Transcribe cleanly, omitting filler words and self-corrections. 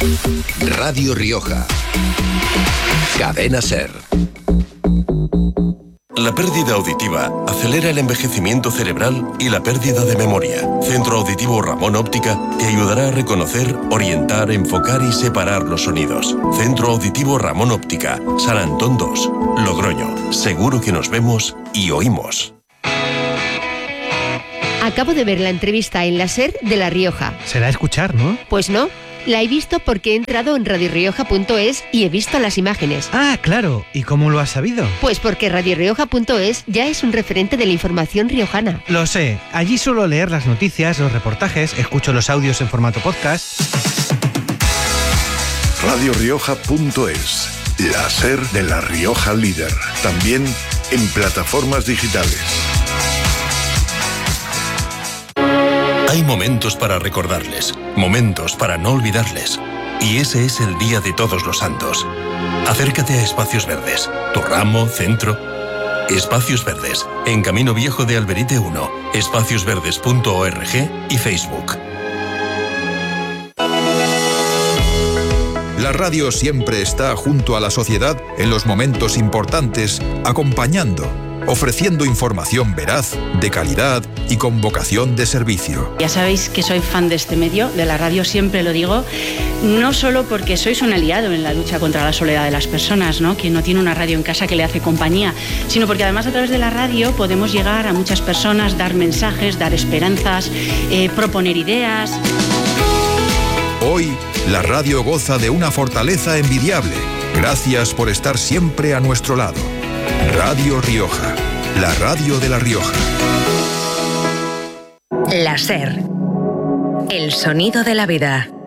Radio Rioja. Cadena SER. La pérdida auditiva acelera el envejecimiento cerebral y la pérdida de memoria. Centro Auditivo Ramón Óptica te ayudará a reconocer, orientar, enfocar y separar los sonidos. Centro Auditivo Ramón Óptica, San Antón 2, Logroño. Seguro que nos vemos y oímos. Acabo de ver la entrevista en la SER de La Rioja. Será escuchar, ¿no? Pues no. La he visto porque he entrado en radiorioja.es y he visto las imágenes. Ah, claro. ¿Y cómo lo has sabido? Pues porque radiorioja.es ya es un referente de la información riojana. Lo sé. Allí suelo leer las noticias, los reportajes, escucho los audios en formato podcast. radiorioja.es, la SER de La Rioja líder. También en plataformas digitales. Hay momentos para recordarles, momentos para no olvidarles. Y ese es el Día de Todos los Santos. Acércate a Espacios Verdes, tu ramo, centro. Espacios Verdes, en Camino Viejo de Alberite 1, espaciosverdes.org y Facebook. La radio siempre está junto a la sociedad en los momentos importantes, acompañando, ofreciendo información veraz, de calidad y con vocación de servicio. Ya sabéis que soy fan de este medio, de la radio, siempre lo digo, no solo porque sois un aliado en la lucha contra la soledad de las personas, ¿no? Quien no tiene una radio en casa que le hace compañía, sino porque además a través de la radio podemos llegar a muchas personas, dar mensajes, dar esperanzas, proponer ideas. Hoy, la radio goza de una fortaleza envidiable. Gracias por estar siempre a nuestro lado. Radio Rioja, la radio de La Rioja. La SER, el sonido de la vida.